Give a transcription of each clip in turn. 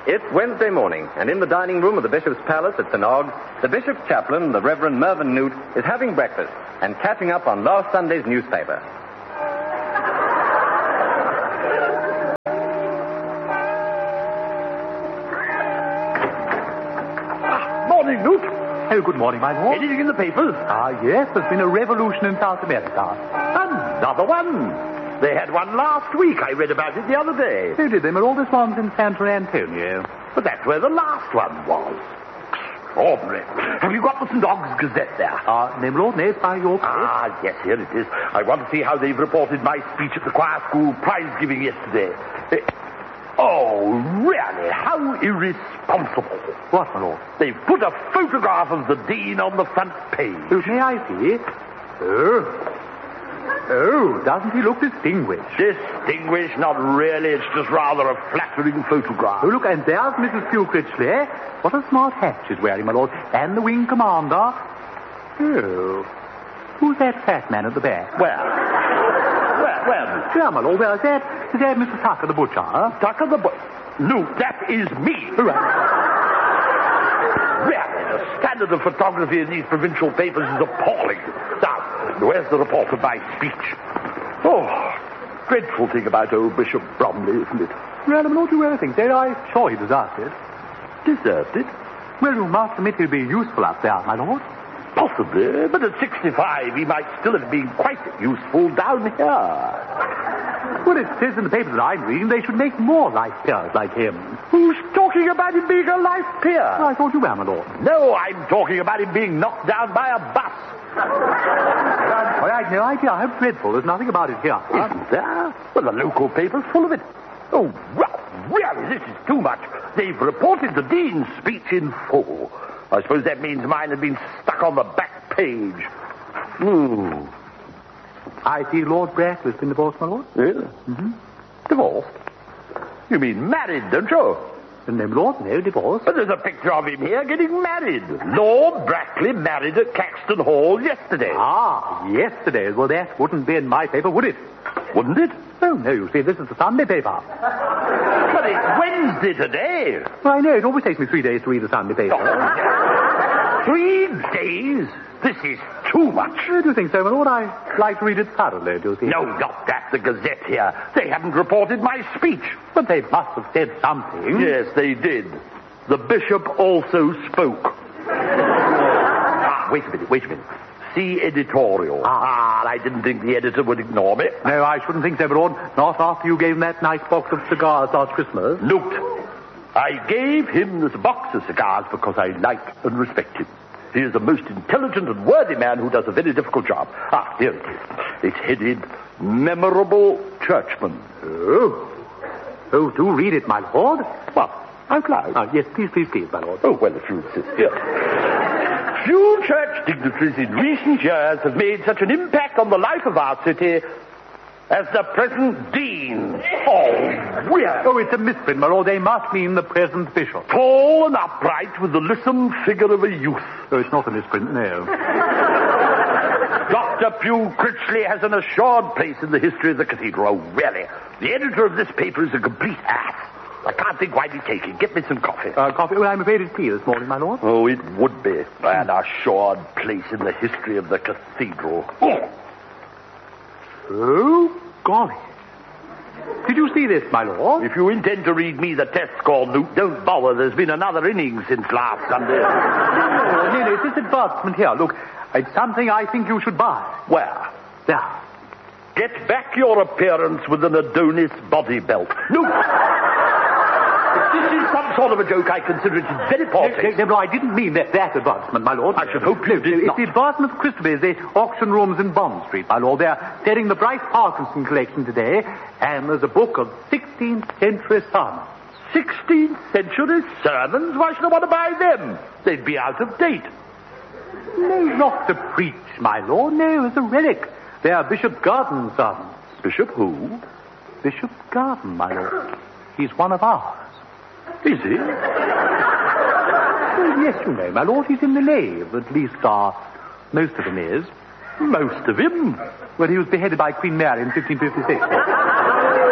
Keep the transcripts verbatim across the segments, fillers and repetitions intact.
It's Wednesday morning, and in the dining room of the Bishop's Palace at Saint Ogg, the Bishop's chaplain, the Reverend Mervyn Newt, is having breakfast and catching up on last Sunday's newspaper. Ah, morning, Newt. Oh, good morning, my lord. Anything in the papers? Ah, yes, there's been a revolution in South America. Another one. They had one last week. I read about it the other day. Oh, did they? Well, all this one's in San Antonio. But that's where the last one was. Extraordinary. Have you got the Saint Oggs Gazette there? Ah, uh, no, Lord, no, it's by your place. Ah, yes, here it is. I want to see how they've reported my speech at the choir school prize giving yesterday. Uh, oh, really? How irresponsible. What, my lord? They've put a photograph of the Dean on the front page. Oh, may I see? Oh. Oh, doesn't he look distinguished? Distinguished? Not really. It's just rather a flattering photograph. Oh, look, and there's Missus Hugh Critchley. What a smart hat she's wearing, my lord. And the wing commander. Oh. Who's that fat man at the back? Where? Where? Where? Yeah, my lord, where's that? Is that Mister Tucker the butcher? Huh? Tucker the butcher? No, that is me. Oh, right. Really, the standard of photography in these provincial papers is appalling. Now, where's the report of my speech? Oh, dreadful thing about old Bishop Bromley, isn't it? Well, I'm not aware of things there. I'm sure he deserved it. Deserved it? Well, you must admit he'll be useful up there, my lord. Possibly, but at sixty-five he might still have been quite useful down here. Well, it says in the papers that I'm reading they should make more life peers like him. Who's talking about him being a life peer? Oh, I thought you were, my lord. No, I'm talking about him being knocked down by a bus. Well, I'd no idea how dreadful. There's nothing about it here. Huh? Isn't there? Well, the local paper's full of it. Oh, well, really, this is too much. They've reported the Dean's speech in full. I suppose that means mine had been stuck on the back page. Hmm. I see Lord Brackley's been divorced, my lord. Yeah? Mm-hmm. Divorced? You mean married, don't you? No, Lord, no, divorced. But there's a picture of him here getting married. Lord Brackley married at Caxton Hall yesterday. Ah, yesterday. Well, that wouldn't be in my paper, would it? Wouldn't it? Oh, no, you see, this is the Sunday paper. But it's Wednesday today. Well, I know, it always takes me three days to read the Sunday paper. Oh. Three days? This is too much. Oh, do you think so, my lord? I like to read it thoroughly, do you see? No, not that. The Gazette here. They haven't reported my speech. But they must have said something. Yes, they did. The bishop also spoke. Ah, wait a minute, wait a minute. See editorial. Ah, I didn't think the editor would ignore me. No, I shouldn't think so, my lord. Not after you gave him that nice box of cigars last Christmas. Note, I gave him this box of cigars because I like and respect him. He is the most intelligent and worthy man who does a very difficult job. Ah, here it is. It's headed Memorable Churchman. Oh. Oh, do read it, my lord. What? Out loud? Ah, yes, please, please, please, my lord. Oh, well, if you insist. Here. Few church dignitaries in recent years have made such an impact on the life of our city as the present dean. Oh, weird. Oh, it's a misprint, my lord. They must mean the present bishop. Tall and upright with the lissom figure of a youth. Oh, it's not a misprint, no. Doctor Pugh Critchley has an assured place in the history of the cathedral. Oh, really? The editor of this paper is a complete ass. I can't think why he'd take it. Get me some coffee. Uh, coffee? Well, I'm afraid it's tea this morning, my lord. Oh, it would be. An assured place in the history of the cathedral. Oh. Oh, golly. Did you see this, my lord? If you intend to read me the test score, Newt, don't bother. There's been another innings since last Sunday. No, no, no, it's this advertisement here. Look, it's something I think you should buy. Where? There. Get back your appearance with an Adonis body belt. Newt! If this is some sort of a joke, I consider it very poor taste. No, no, no, I didn't mean that, that advertisement, my lord. I should hope you no, did It's not. the advertisement of Christabel's, the auction rooms in Bond Street, my lord. They're selling the Bryce Parkinson collection today, and there's a book of sixteenth century sermons. sixteenth century sermons? Why should I want to buy them? They'd be out of date. No, not to preach, my lord. No, as a relic. They are Bishop Garden's sermons. Bishop who? Bishop Garden, my lord. He's one of ours. Is he? Well, yes, you know, my lord, he's in the nave. At least, uh, most of him is. Most of him? Well, he was beheaded by Queen Mary in fifteen fifty-six. Oh,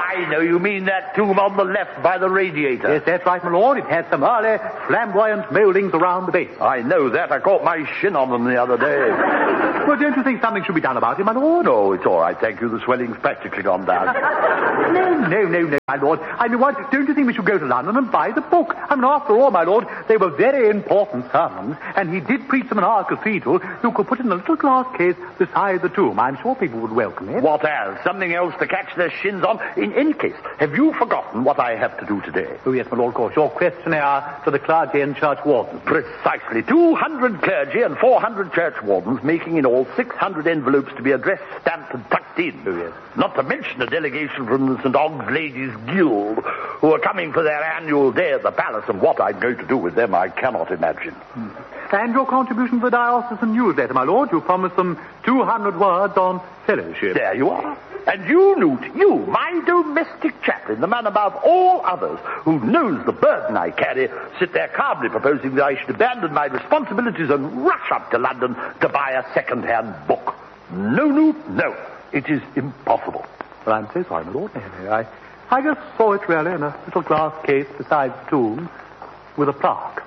I know. You mean that tomb on the left by the radiator? Yes, that's right, my lord. It had some early flamboyant mouldings around the base. I know that. I caught my shin on them the other day. Well, don't you think something should be done about it, my lord? No, it's all right. Thank you. The swelling's practically gone down. No, no, no, no, my lord. I mean, what? Don't you think we should go to London and buy the book? I mean, after all, my lord, they were very important sermons, and he did preach them in our cathedral. You could put it in a little glass case beside the tomb. I'm sure people would welcome it. What else? Something else to catch their shins on? In any case, have you forgotten what I have to do today? Oh, yes, my lord, of course. Your questionnaire to the clergy and church wardens. Precisely. two hundred clergy and four hundred church wardens, making in all six hundred envelopes to be addressed, stamped, and tucked in. Oh, yes. Not to mention a delegation from the Saint Og's Ladies Guild, who are coming for their annual day at the palace, and what I'm going to do with them I cannot imagine. Hmm. And your contribution to the diocesan newsletter, my lord. You promised them two hundred words on fellowship. There you are. And you, Newt, you, my domestic chaplain, the man above all others who knows the burden I carry, sit there calmly proposing that I should abandon my responsibilities and rush up to London to buy a second-hand book. No, Newt, no. It is impossible. Well, I'm so sorry, my lord. No, no, I, I just saw it really in a little glass case beside the tomb with a plaque.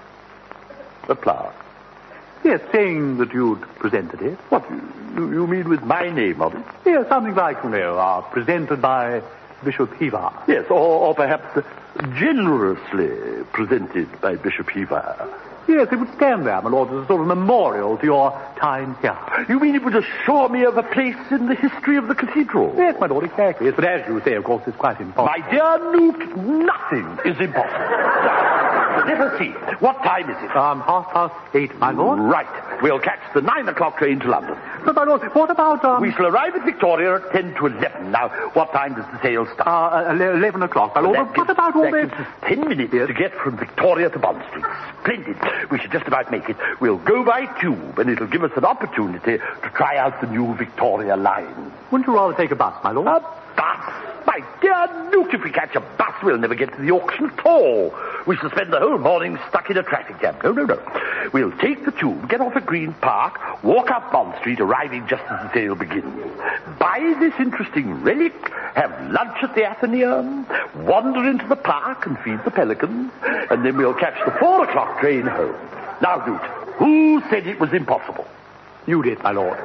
A plaque? Yes, saying that you'd presented it. What, you, you mean with my name on it? Yes, something like, you know, uh, presented by Bishop Hever. Yes, or, or perhaps uh, generously presented by Bishop Hever. Yes, it would stand there, my lord, as a sort of memorial to your time here. You mean it would assure me of a place in the history of the cathedral? Yes, my lord, exactly. Yes, but as you say, of course, it's quite impossible. My dear Newt, nothing is impossible. Let us see. What time is it? Um, half past eight, my lord. Right. We'll catch the nine o'clock train to London. But, my lord, what about, um... We shall arrive at Victoria at ten to eleven. Now, what time does the sale start? Uh, eleven o'clock, my lord. Well, But what about all that this... gives us ten minutes yes. to get from Victoria to Bond Street. Splendid. We should just about make it. We'll go by tube, and it'll give us an opportunity to try out the new Victoria line. Wouldn't you rather take a bus, my lord? A bus? My dear Newt, if we catch a bus, we'll never get to the auction at all. We shall spend the whole morning stuck in a traffic jam. No, no, no. We'll take the tube, get off at Green Park, walk up Bond Street, arriving just as the sale begins. Buy this interesting relic, have lunch at the Athenaeum, wander into the park and feed the pelicans, and then we'll catch the four o'clock train home. Now, Newt, who said it was impossible? You did, my lord.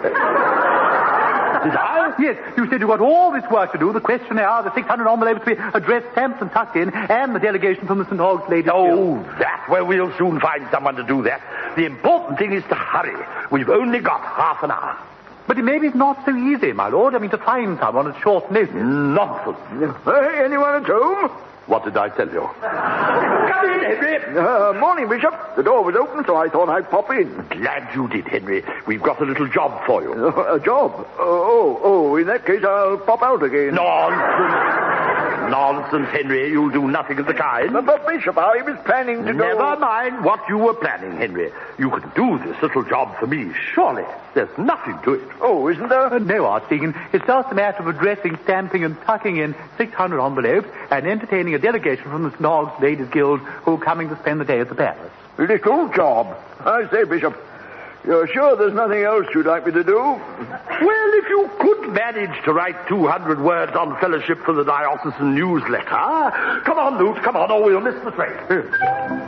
Did I? Yes, you said you got all this work to do, the questionnaire, the six hundred envelopes to be addressed, stamped and tucked in, and the delegation from the Saint Og's Ladies Oh, Guild. that. Well, we'll soon find someone to do that. The important thing is to hurry. We've only got half an hour. But it maybe it's not so easy, my lord. I mean, to find someone at short notice. Nonsense. Hey, anyone at home? What did I tell you? Come in, Henry. Uh, morning, Bishop. The door was open, so I thought I'd pop in. Glad you did, Henry. We've got a little job for you. Uh, a job? Oh, oh, in that case, I'll pop out again. Nonsense. Nonsense, Henry. You'll do nothing of the kind. But, but Bishop, I was planning to go... Never mind what you were planning, Henry. You can do this little job for me, surely. There's nothing to it. Oh, isn't there? Uh, no, Archdeacon. It's just a matter of addressing, stamping, and tucking in six hundred envelopes and entertaining a delegation from the Saint Og's Ladies Guild who are coming to spend the day at the palace. Little job. I say, Bishop, you're sure there's nothing else you'd like me to do? Well, if you could manage to write two hundred words on fellowship for the diocesan newsletter. Come on, Newt, come on, or we'll miss the train.